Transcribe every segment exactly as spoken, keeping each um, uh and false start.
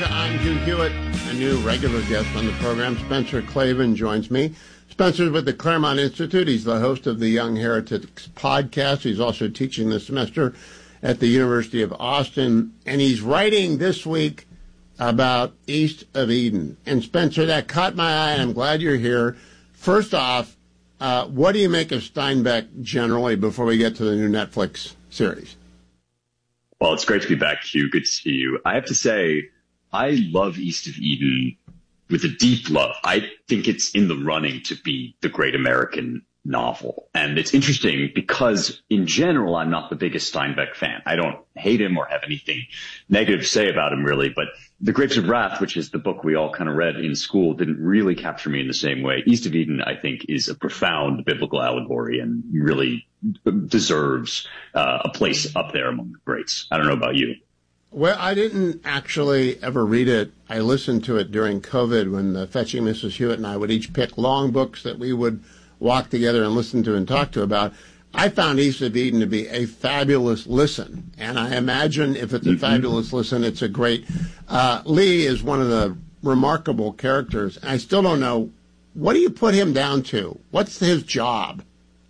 America. I'm Hugh Hewitt. A new regular guest on the program, Spencer Klavan, joins me. Spencer's with the Claremont Institute. He's the host of the Young Heretics podcast. He's also teaching this semester at the University of Austin. And he's writing this week about East of Eden. And Spencer, that caught my eye, and I'm glad you're here. First off, uh, what do you make of Steinbeck generally before we get to the new Netflix series? Well, it's great to be back, Hugh. Good to see you. I have to say, I love East of Eden with a deep love. I think it's in the running to be the great American novel. And it's interesting because in general, I'm not the biggest Steinbeck fan. I don't hate him or have anything negative to say about him, really. But The Grapes of Wrath, which is the book we all kind of read in school, didn't really capture me in the same way. East of Eden, I think, is a profound biblical allegory and really deserves uh, a place up there among the greats. I don't know about you. Well, I didn't actually ever read it. I listened to it during COVID when the Fetching Missus Hewitt and I would each pick long books that we would walk together and listen to and talk to about. I found East of Eden to be a fabulous listen, and I imagine if it's a mm-hmm. fabulous listen, it's a great. Uh, Lee is one of the remarkable characters. I still don't know, what do you put him down to? What's his job?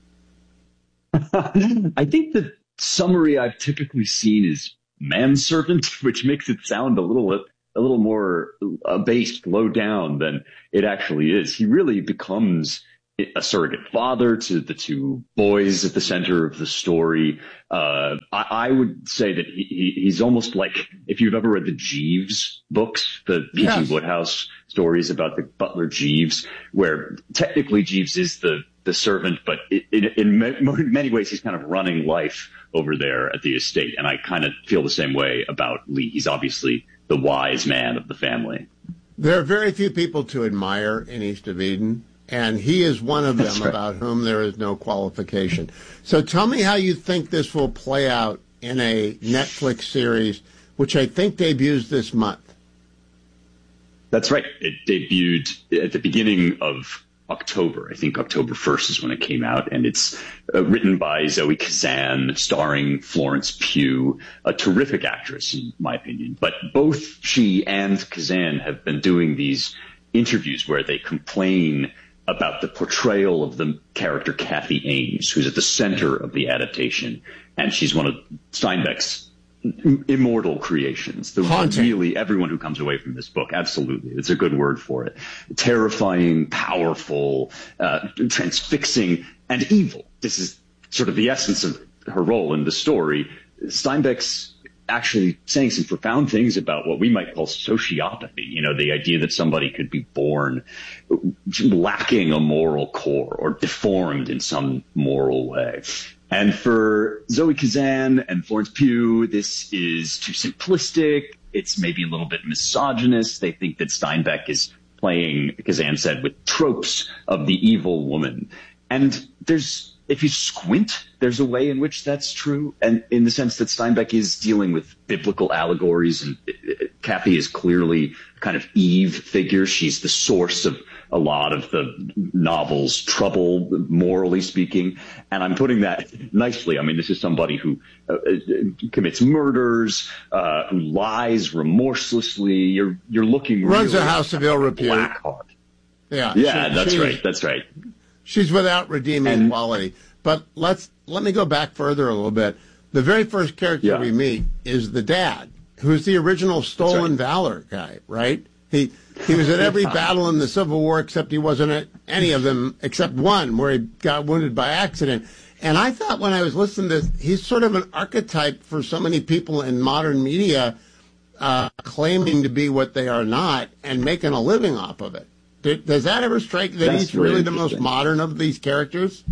I think the summary I've typically seen is manservant, which makes it sound a little a little more abased, low down than it actually is. He really becomes a surrogate father to the two boys at the center of the story. Uh, I, I would say that he, he, he's almost like, if you've ever read the Jeeves books, the P T Yes. Woodhouse stories about the butler Jeeves, where technically Jeeves is the, the servant, but it, it, in many ways he's kind of running life over there at the estate. And I kind of feel the same way about Lee. He's obviously the wise man of the family. There are very few people to admire in East of Eden, and he is one of them right. about whom there is no qualification. So tell me how you think this will play out in a Netflix series, which I think debuts this month. That's right. It debuted at the beginning of October. I think October first is when it came out, and it's uh, written by Zoe Kazan, starring Florence Pugh, a terrific actress in my opinion. But both she and Kazan have been doing these interviews where they complain about the portrayal of the character Kathy Ames, who's at the center of the adaptation, and she's one of Steinbeck's immortal creations. The, really, everyone who comes away from this book, absolutely, it's a good word for it. Terrifying, powerful, uh, transfixing, and evil. This is sort of the essence of her role in the story. Steinbeck's actually saying some profound things about what we might call sociopathy. You know, the idea that somebody could be born lacking a moral core or deformed in some moral way. And for Zoe Kazan and Florence Pugh, this is too simplistic. It's maybe a little bit misogynist. They think that Steinbeck is playing, Kazan said, with tropes of the evil woman. And there's, if you squint, there's a way in which that's true. And in the sense that Steinbeck is dealing with biblical allegories, and Kathy is clearly kind of Eve figure. She's the source of a lot of the novel's trouble, morally speaking. And I'm putting that nicely. I mean, this is somebody who uh, commits murders, uh, who lies remorselessly. You're, you're looking runs really a house of ill repute. Blackheart. Yeah. Yeah, she, that's she, right. That's right. She's without redeeming and, quality. But let's, let me go back further a little bit. The very first character yeah. we meet is the dad, who's the original Stolen right. Valor guy, right? He, He was at every battle in the Civil War, except he wasn't at any of them, except one where he got wounded by accident. And I thought when I was listening to this, he's sort of an archetype for so many people in modern media uh, claiming to be what they are not and making a living off of it. Does that ever strike that That's he's really, really the most interesting. modern of these characters?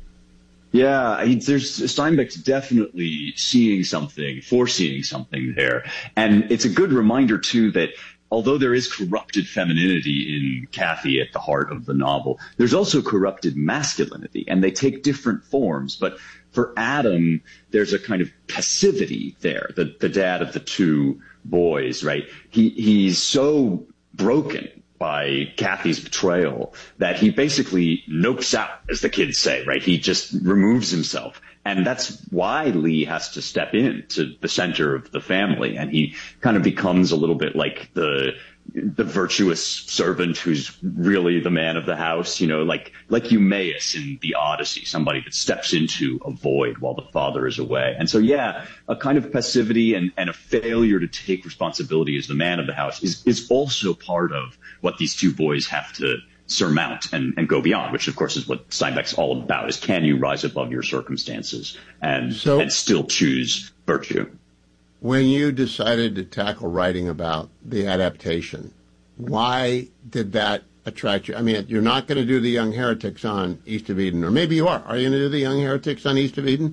Yeah, he, there's Steinbeck's definitely seeing something, foreseeing something there. And it's a good reminder, too, that although there is corrupted femininity in Kathy at the heart of the novel, there's also corrupted masculinity, and they take different forms. But for Adam, there's a kind of passivity there, the, the dad of the two boys, right? He, he's so broken by Kathy's betrayal that he basically nopes out, as the kids say, right? He just removes himself. And that's why Lee has to step in to the center of the family. And he kind of becomes a little bit like the the virtuous servant who's really the man of the house, you know, like like Eumaeus in the Odyssey, somebody that steps into a void while the father is away. And so, yeah, a kind of passivity and, and a failure to take responsibility as the man of the house is, is also part of what these two boys have to surmount and, and go beyond, which, of course, is what Steinbeck's all about, is can you rise above your circumstances and so, and still choose virtue? When you decided to tackle writing about the adaptation, why did that attract you? I mean, you're not going to do the Young Heretics on East of Eden, or maybe you are. Are you going to do the Young Heretics on East of Eden?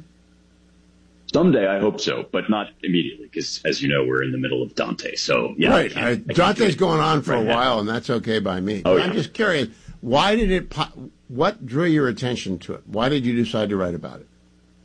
Someday, I hope so, but not immediately, because, as you know, we're in the middle of Dante. So, yeah. Right. I I, Dante's going on for right a while, now. And that's okay by me. Oh, but yeah. I'm just curious, why did it, what drew your attention to it? Why did you decide to write about it?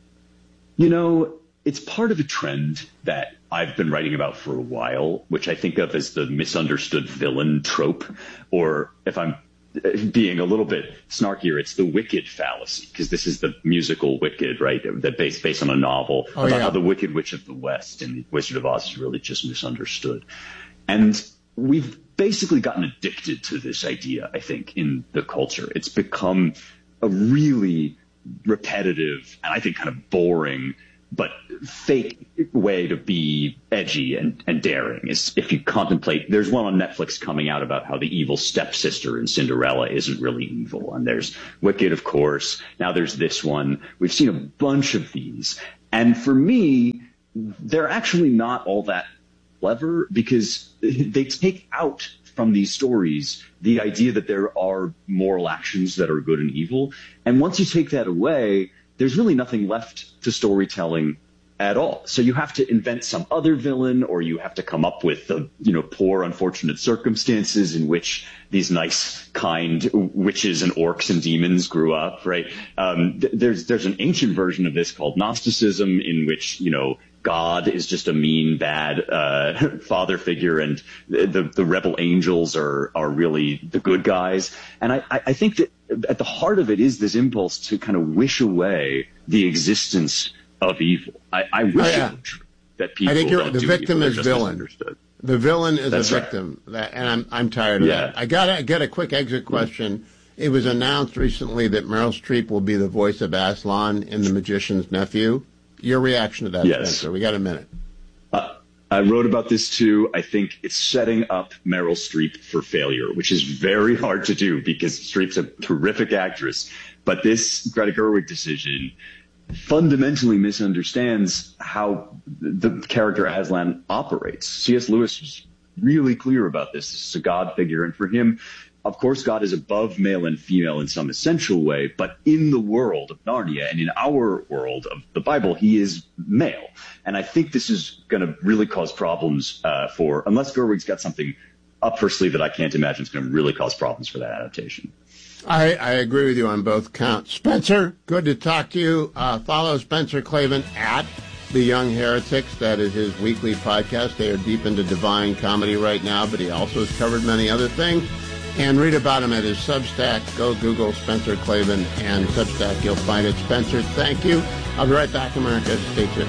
You know, it's part of a trend that I've been writing about for a while, which I think of as the misunderstood villain trope, or if I'm being a little bit snarkier, it's the Wicked fallacy, because this is the musical Wicked, right, that based based on a novel oh, about yeah. how the Wicked Witch of the West and the Wizard of Oz is really just misunderstood. And we've basically gotten addicted to this idea, I think, in the culture. It's become a really repetitive and I think kind of boring but fake way to be edgy and, and daring is if you contemplate. There's one on Netflix coming out about how the evil stepsister in Cinderella isn't really evil. And there's Wicked, of course. Now there's this one. We've seen a bunch of these. And for me, they're actually not all that clever because they take out from these stories the idea that there are moral actions that are good and evil. And once you take that away, there's really nothing left to storytelling at all. So you have to invent some other villain, or you have to come up with the, you know, poor, unfortunate circumstances in which these nice, kind witches and orcs and demons grew up, right? Um, th- there's there's an ancient version of this called Gnosticism, in which, you know, God is just a mean, bad uh, father figure, and the the rebel angels are are really the good guys. And I, I think that at the heart of it is this impulse to kind of wish away the existence of evil. I, I wish oh, yeah. it were true that people I think you're, don't the do victim evil. is villain. The villain is That's a right. victim, that, and I'm I'm tired of yeah. that. I got get a quick exit question. Mm-hmm. It was announced recently that Meryl Streep will be the voice of Aslan in The Magician's Nephew. Your reaction to that, yes. Spencer? We got a minute. Uh, I wrote about this too. I think it's setting up Meryl Streep for failure, which is very hard to do because Streep's a terrific actress. But this Greta Gerwig decision fundamentally misunderstands how the character Aslan operates. C S Lewis was really clear about this. This is a God figure, and for him, of course, God is above male and female in some essential way, but in the world of Narnia and in our world of the Bible, he is male. And I think this is going to really cause problems uh, for, unless Gerwig's got something up her sleeve that I can't imagine, it's going to really cause problems for that adaptation. I, I agree with you on both counts. Spencer, good to talk to you. Uh, follow Spencer Klavan at The Young Heretics. That is his weekly podcast. They are deep into divine comedy right now, but he also has covered many other things. And read about him at his Substack. Go Google Spencer Klavan and Substack. You'll find it. Spencer, thank you. I'll be right back, America. Stay tuned.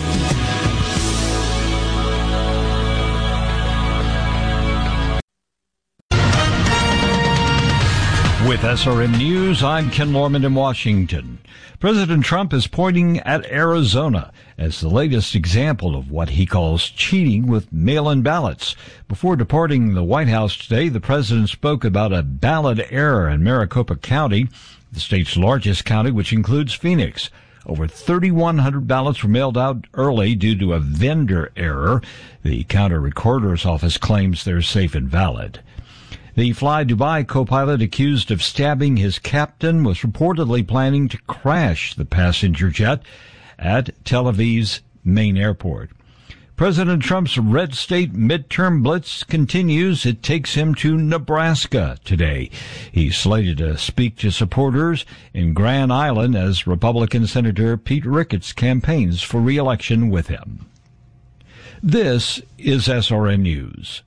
With S R N News, I'm Ken Lorman in Washington. President Trump is pointing at Arizona as the latest example of what he calls cheating with mail-in ballots. Before departing the White House today, the president spoke about a ballot error in Maricopa County, the state's largest county, which includes Phoenix. Over thirty-one hundred ballots were mailed out early due to a vendor error. The county recorder's office claims they're safe and valid. The Fly Dubai co-pilot accused of stabbing his captain was reportedly planning to crash the passenger jet at Tel Aviv's main airport. President Trump's red state midterm blitz continues. It takes him to Nebraska today. He's slated to speak to supporters in Grand Island as Republican Senator Pete Ricketts campaigns for re-election with him. This is S R N News.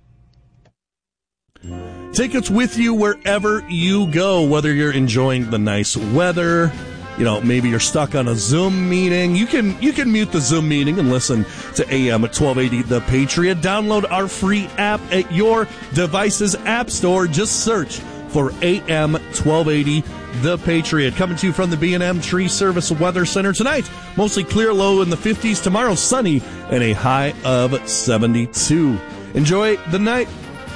Take us with you wherever you go, whether you're enjoying the nice weather, you know, maybe you're stuck on a Zoom meeting, you can you can mute the Zoom meeting and listen to A M at twelve eighty The Patriot. Download our free app at your device's app store. Just search for A M twelve eighty The Patriot. Coming to you from the B and M Tree Service Weather Center tonight. Mostly clear, low in the fifties. Tomorrow, sunny and a high of seventy-two. Enjoy the night.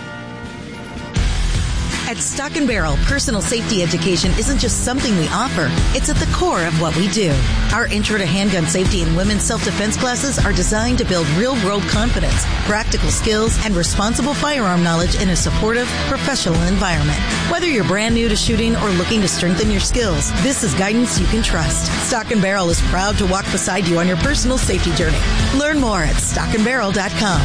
At Stock and Barrel, personal safety education isn't just something we offer. It's at the core of what we do. Our intro to handgun safety and women's self-defense classes are designed to build real-world confidence, practical skills, and responsible firearm knowledge in a supportive, professional environment. Whether you're brand new to shooting or looking to strengthen your skills, this is guidance you can trust. Stock and Barrel is proud to walk beside you on your personal safety journey. Learn more at stock and barrel dot com.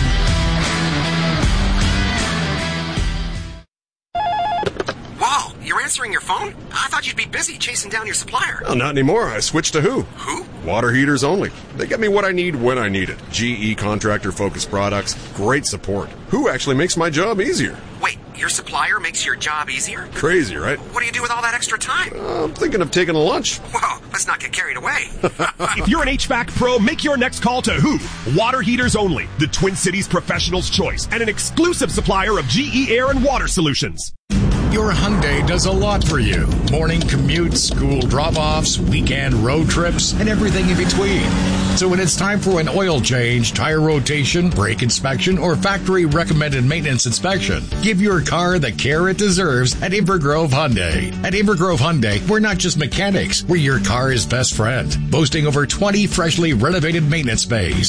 Wow, you're answering your phone? I thought you'd be busy chasing down your supplier. Well, not anymore. I switched to Who. Who? Water heaters only. They get me what I need when I need it. G E contractor-focused products, great support. Who actually makes my job easier. Wait, your supplier makes your job easier? Crazy, right? What do you do with all that extra time? Uh, I'm thinking of taking a lunch. Whoa, let's not get carried away. If you're an H V A C pro, make your next call to Who. Water heaters only. The Twin Cities professional's choice and an exclusive supplier of G E air and water solutions. Your Hyundai does a lot for you. Morning commutes, school drop-offs, weekend road trips, and everything in between. So when it's time for an oil change, tire rotation, brake inspection, or factory-recommended maintenance inspection, give your car the care it deserves at Invergrove Hyundai. At Invergrove Hyundai, we're not just mechanics. We're your car's best friend. Boasting over twenty freshly renovated maintenance bays,